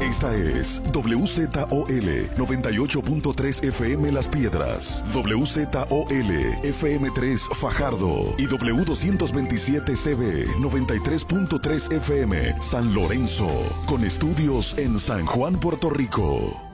Esta es WZOL 98.3 FM Las Piedras, WZOL FM3 Fajardo y W227CB 93.3 FM San Lorenzo, con estudios en San Juan, Puerto Rico.